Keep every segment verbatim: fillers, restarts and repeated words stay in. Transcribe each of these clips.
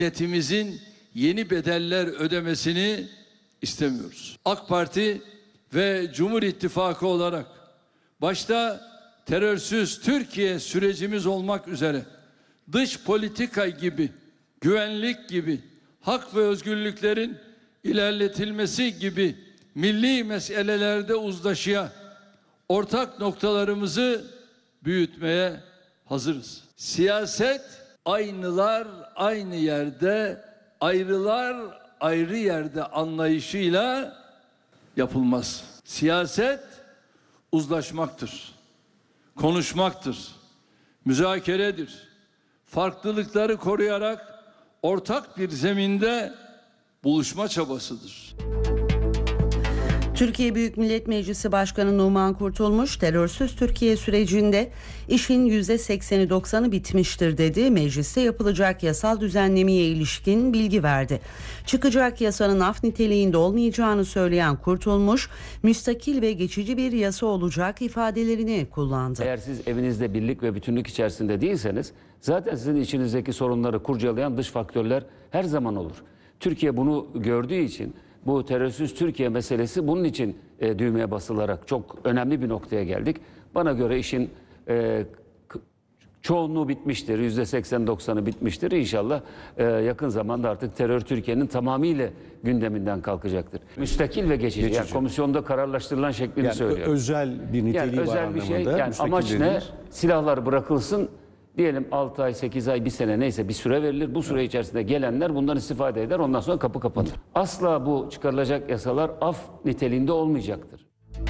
Milletimizin yeni bedeller ödemesini istemiyoruz. AK Parti ve Cumhur İttifakı olarak başta terörsüz Türkiye sürecimiz olmak üzere dış politika gibi, güvenlik gibi, hak ve özgürlüklerin ilerletilmesi gibi milli meselelerde uzlaşıya, ortak noktalarımızı büyütmeye hazırız. Siyaset aynılar aynı yerde, ayrılar ayrı yerde anlayışıyla yapılmaz. Siyaset uzlaşmaktır, konuşmaktır, müzakeredir. Farklılıkları koruyarak ortak bir zeminde buluşma çabasıdır. Türkiye Büyük Millet Meclisi Başkanı Numan Kurtulmuş, terörsüz Türkiye sürecinde işin yüzde sekseni doksanı bitmiştir dedi. Mecliste yapılacak yasal düzenlemeye ilişkin bilgi verdi. Çıkacak yasanın af niteliğinde olmayacağını söyleyen Kurtulmuş, müstakil ve geçici bir yasa olacak ifadelerini kullandı. Eğer siz evinizde birlik ve bütünlük içerisinde değilseniz, zaten sizin içinizdeki sorunları kurcalayan dış faktörler her zaman olur. Türkiye bunu gördüğü için bu terörsüz Türkiye meselesi bunun için e, düğmeye basılarak çok önemli bir noktaya geldik. Bana göre işin e, çoğunluğu bitmiştir. yüzde seksen doksanı bitmiştir. İnşallah e, yakın zamanda artık terör Türkiye'nin tamamıyla gündeminden kalkacaktır. Müstakil ve geçici. geçici. Yani komisyonda kararlaştırılan şeklini yani söylüyorum. Özel bir niteliği yani var özel bir şey. anlamında. Yani amaç ne? Silahlar bırakılsın. Diyelim altı ay, sekiz ay, bir sene neyse bir süre verilir. Bu süre içerisinde gelenler bundan istifade eder. Ondan sonra kapı kapanır. Asla bu çıkarılacak yasalar af niteliğinde olmayacaktır.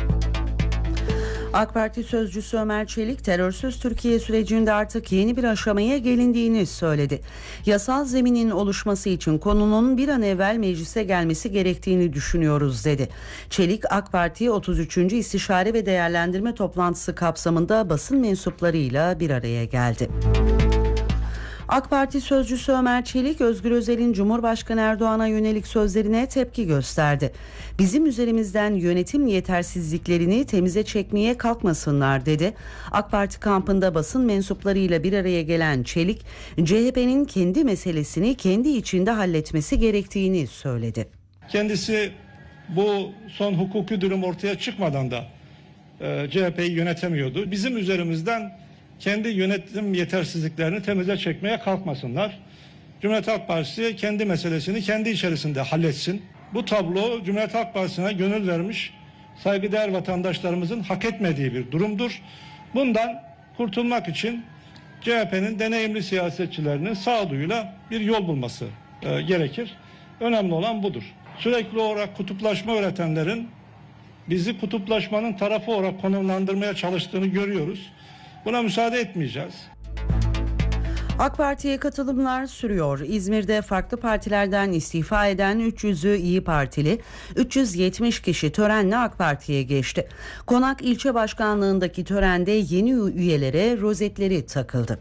AK Parti sözcüsü Ömer Çelik, terörsüz Türkiye sürecinde artık yeni bir aşamaya gelindiğini söyledi. Yasal zeminin oluşması için konunun bir an evvel meclise gelmesi gerektiğini düşünüyoruz dedi. Çelik, AK Parti otuz üçüncü İstişare ve Değerlendirme Toplantısı kapsamında basın mensuplarıyla bir araya geldi. AK Parti sözcüsü Ömer Çelik, Özgür Özel'in Cumhurbaşkanı Erdoğan'a yönelik sözlerine tepki gösterdi. Bizim üzerimizden yönetim yetersizliklerini temize çekmeye kalkmasınlar dedi. AK Parti kampında basın mensuplarıyla bir araya gelen Çelik, C H P'nin kendi meselesini kendi içinde halletmesi gerektiğini söyledi. Kendisi bu son hukuki durum ortaya çıkmadan da e, C H P'yi yönetemiyordu. Bizim üzerimizden kendi yönetim yetersizliklerini temize çekmeye kalkmasınlar. Cumhuriyet Halk Partisi kendi meselesini kendi içerisinde halletsin. Bu tablo Cumhuriyet Halk Partisi'ne gönül vermiş saygıdeğer vatandaşlarımızın hak etmediği bir durumdur. Bundan kurtulmak için C H P'nin deneyimli siyasetçilerinin sağduyuyla bir yol bulması e, gerekir. Önemli olan budur. Sürekli olarak kutuplaşma öğretenlerin bizi kutuplaşmanın tarafı olarak konumlandırmaya çalıştığını görüyoruz. Buna müsaade etmeyeceğiz. AK Parti'ye katılımlar sürüyor. İzmir'de farklı partilerden istifa eden üç yüzü İyi Partili, üç yüz yetmiş kişi törenle AK Parti'ye geçti. Konak İlçe Başkanlığındaki törende yeni üyelere rozetleri takıldı.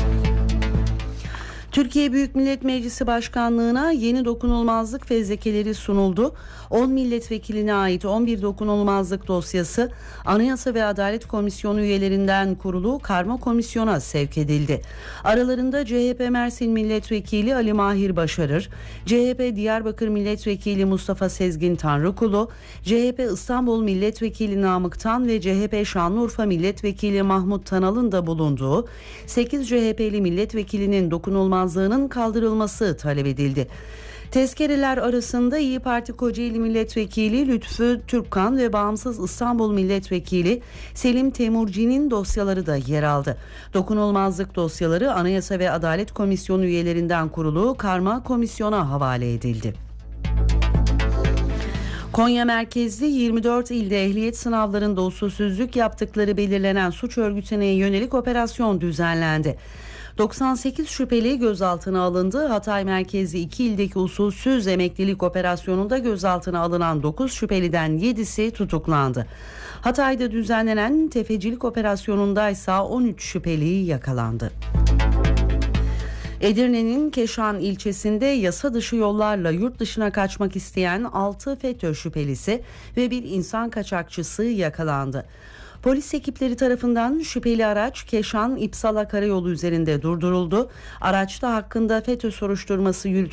Türkiye Büyük Millet Meclisi Başkanlığı'na yeni dokunulmazlık fezlekeleri sunuldu. on milletvekiline ait on bir dokunulmazlık dosyası Anayasa ve Adalet Komisyonu üyelerinden kurulu karma komisyona sevk edildi. Aralarında C H P Mersin Milletvekili Ali Mahir Başarır, C H P Diyarbakır Milletvekili Mustafa Sezgin Tanrıkulu, C H P İstanbul Milletvekili Namık Tan ve C H P Şanlıurfa Milletvekili Mahmut Tanal'ın da bulunduğu sekiz C H P'li milletvekilinin dokunulmazlığı kaldırılması talep edildi. Tezkereler arasında İyi Parti Kocaeli Milletvekili Lütfü Türkkan ve Bağımsız İstanbul Milletvekili Selim Temurci'nin dosyaları da yer aldı. Dokunulmazlık dosyaları Anayasa ve Adalet Komisyonu üyelerinden kurulu karma komisyona havale edildi. Konya merkezli yirmi dört ilde ehliyet sınavlarında usulsüzlük yaptıkları belirlenen suç örgütüne yönelik operasyon düzenlendi. doksan sekiz şüpheli gözaltına alındı. Hatay merkezli iki ildeki usulsüz emeklilik operasyonunda gözaltına alınan dokuz şüpheliden yedisi tutuklandı. Hatay'da düzenlenen tefecilik operasyonundaysa on üç şüpheli yakalandı. Edirne'nin Keşan ilçesinde yasa dışı yollarla yurt dışına kaçmak isteyen altı FETÖ şüphelisi ve bir insan kaçakçısı yakalandı. Polis ekipleri tarafından şüpheli araç Keşan-İpsala karayolu üzerinde durduruldu. Araçta hakkında FETÖ soruşturması yürütüldü.